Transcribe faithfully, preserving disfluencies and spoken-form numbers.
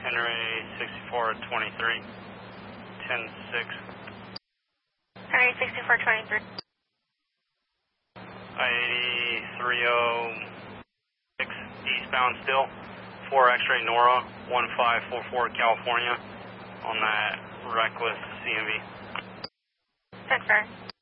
Henry sixty-four twenty-three, ten six. Henry sixty-four twenty-three. I eighty three oh six, eastbound still, four X-ray Nora, one five four four California, on that reckless C M V. Confirm.